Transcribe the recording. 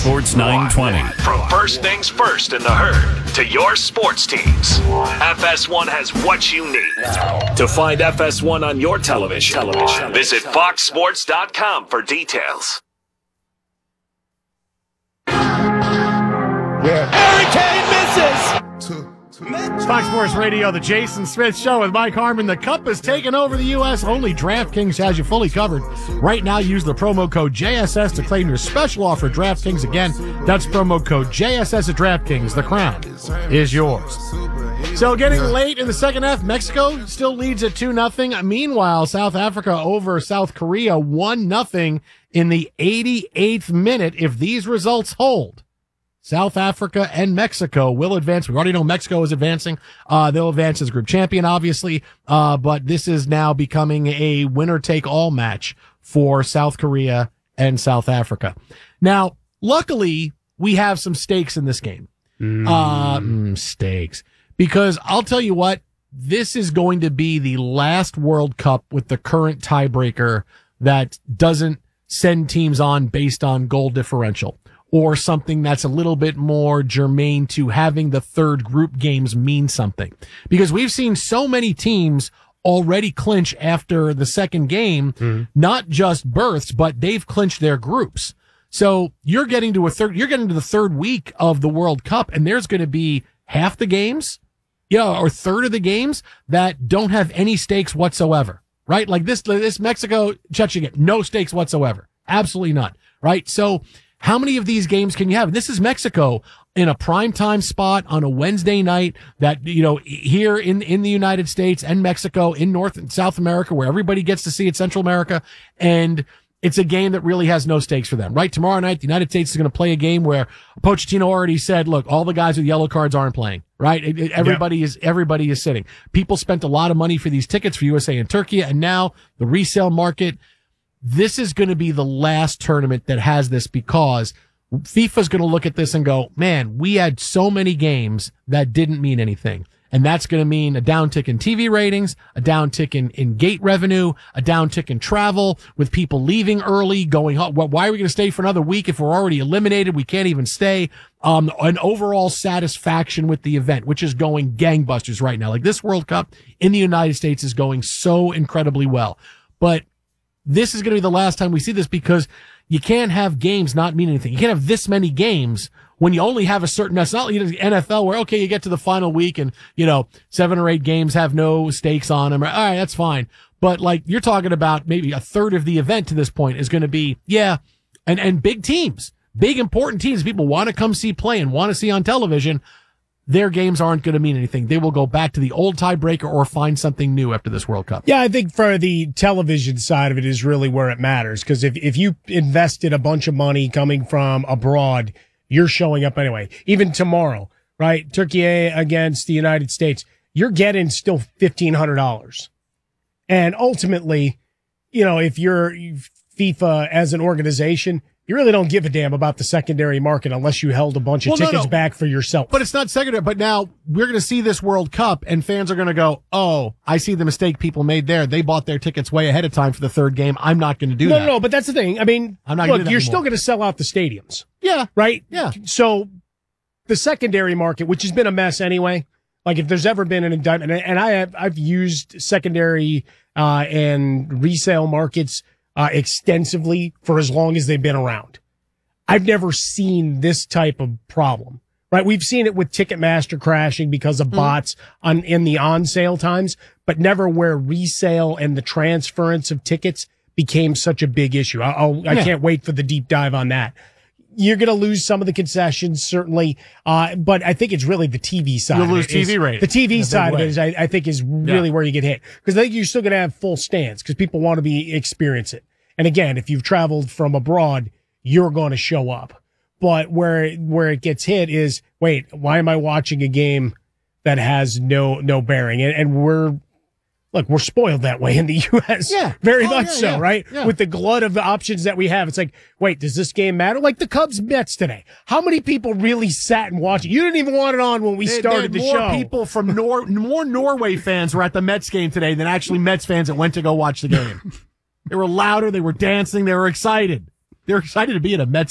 Sports 920. From first things first in the herd to your sports teams, FS1 has what you need. To find FS1 on your television, visit foxsports.com for details. Harry Kane misses! Fox Sports Radio, the Jason Smith Show with Mike Harmon. The Cup is taking over the U.S. Only DraftKings has you fully covered. Right now, use the promo code JSS to claim your special offer at DraftKings. Again, that's promo code JSS at DraftKings. The crown is yours. So getting late in the second half, Mexico still leads at 2-0. Meanwhile, South Africa over South Korea 1-0 in the 88th minute. If these results hold, South Africa and Mexico will advance. We already know Mexico is advancing. They'll advance as group champion, obviously. But this is now becoming a winner-take-all match for South Korea and South Africa. Now, luckily, we have some stakes in this game. Stakes. Because I'll tell you what, this is going to be the last World Cup with the current tiebreaker that doesn't send teams on based on goal differential, or something that's a little bit more germane to having the third group games mean something. Because we've seen so many teams already clinch after the second game, not just berths, but they've clinched their groups. So you're getting to the third week of the World Cup, and there's going to be half the games, or third of the games that don't have any stakes whatsoever, right? Like this Mexico, Czechia, no stakes whatsoever. Absolutely none, right? So how many of these games can you have? This is Mexico in a primetime spot on a Wednesday night that, here in the United States and Mexico, in North and South America, where everybody gets to see it, Central America. And it's a game that really has no stakes for them, right? Tomorrow night, the United States is going to play a game where Pochettino already said, look, all the guys with yellow cards aren't playing, right? Everybody is sitting. People spent a lot of money for these tickets for USA and Turkey, and now the resale market. This is going to be the last tournament that has this, because FIFA's going to look at this and go, man, we had so many games that didn't mean anything. And that's going to mean a downtick in TV ratings, a downtick in gate revenue, a downtick in travel, with people leaving early, going, why are we going to stay for another week if we're already eliminated? We can't even stay. An overall satisfaction with the event, which is going gangbusters right now. Like, this World Cup in the United States is going so incredibly well. But this is going to be the last time we see this, because you can't have games not mean anything. You can't have this many games when you only have a certain, it's not like the NFL where, okay, you get to the final week and, 7 or 8 games have no stakes on them. All right, that's fine. But like, you're talking about maybe a third of the event to this point is going to be, and big teams, big important teams people want to come see play and want to see on television. Their games aren't going to mean anything. They will go back to the old tiebreaker or find something new after this World Cup. Yeah, I think for the television side of it is really where it matters, because if you invested a bunch of money coming from abroad, you're showing up anyway. Even tomorrow, right? Turkey against the United States, you're getting still $1,500. And ultimately, if you're FIFA as an organization, you really don't give a damn about the secondary market unless you held a bunch of tickets back for yourself. But it's not secondary. But now we're going to see this World Cup, and fans are going to go, oh, I see the mistake people made there. They bought their tickets way ahead of time for the third game. I'm not going to do that. No, but that's the thing. I mean, you're still going to sell out the stadiums. Yeah. Right? Yeah. So the secondary market, which has been a mess anyway, like if there's ever been an indictment, and I've used secondary and resale markets extensively for as long as they've been around. I've never seen this type of problem, right? We've seen it with Ticketmaster crashing because of bots in the on-sale times, but never where resale and the transference of tickets became such a big issue. I can't wait for the deep dive on that. You're going to lose some of the concessions, certainly, but I think it's really the TV side. You'll lose TV ratings. The TV side of it is, I think, is really where you get hit, because I think you're still going to have full stands because people want to experience it. And again, if you've traveled from abroad, you're going to show up. But where it gets hit is, wait, why am I watching a game that has no bearing? And we're spoiled that way in the U.S. Yeah. Very much so, right? Yeah. With the glut of the options that we have. It's like, wait, does this game matter? Like the Cubs-Mets today. How many people really sat and watched it? You didn't even want it on when we started the show. More people from more Norway fans were at the Mets game today than actually Mets fans that went to go watch the game. They were louder. They were dancing. They were excited. They were excited to be at a Mets